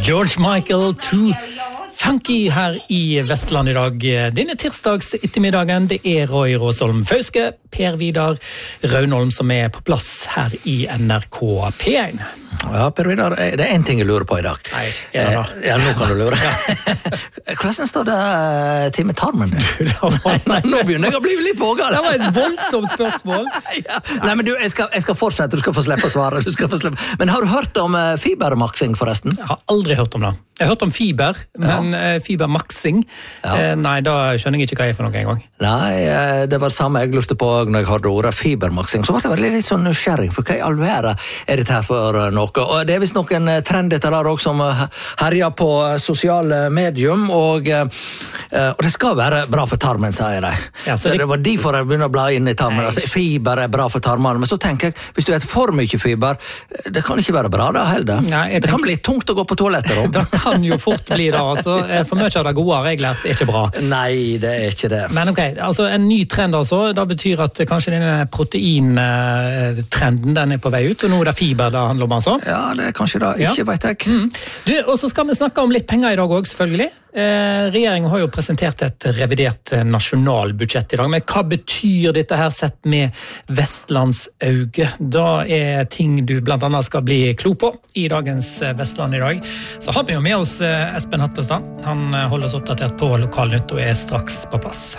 George Michael, Too Funky her i Vestland i dag. Denne tirsdags ettermiddagen, det Roy Råsholm Fauske, Per Vidar Raunholm som på plass her i NRK P1. Ja, Per Vidar, det en ting jeg lurer på i dag. Nei, da. Ja, nå kan du lure. Hvordan står det til med tarmen? Nå begynner jeg å bli litt vågere. Det var et voldsomt spørsmål. Ja. Nei, men du, jeg skal fortsette, du skal få slippe å svare. Men har du hørt om fibermaksing forresten? Jeg har aldri hørt om det. Jeg har hørt om fiber, men fibermaksing, nei, da skjønner jeg ikke hva jeg for noe en gang. Nei, det var det samme jeg lurte på når jeg hørte ordet fibermaksing. Så ble jeg litt sånn nysgjerrig, for hva i all verden dette her for noe? Og det visst nok en trend etter der også som herjer på sosiale medium, og det skal være bra for tarmen, sier de. Ja, så det var derfor jeg begynner å bla inn i tarmen. Altså, fiber bra for tarmen, men så tenker jeg, hvis du for mye fiber, det kan ikke være bra da heller. Det kan bli tungt å gå på toalettet om. Det kan jo fort bli det, altså. For mye av det gode har jeg lært, ikke bra. Nei, det ikke det. Men ok, altså en ny trend altså, da betyr at kanskje denne proteintrenden, den på vei ut, og nå det fiber det handler om altså. Ja, det kanskje da, ikke vet jeg. Du, og så skal vi snakke om litt penger i dag også, selvfølgelig. Regjeringen har jo presentert et revidert nasjonalbudsjett i dag, men hva betyr dette her sett med Vestlands øyne? Da ting du blant annet skal bli klok på i dagens Vestland i dag. Så har vi jo med oss Espen Hatlestad. Han holder oss oppdatert på Lokalnytt og straks på plass.